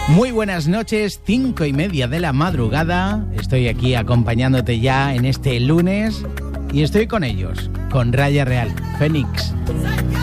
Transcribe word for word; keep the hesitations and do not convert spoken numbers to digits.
Muy buenas noches, cinco y media de la madrugada. Estoy aquí acompañándote ya en este lunes y estoy con ellos, con Raya Real, Fénix.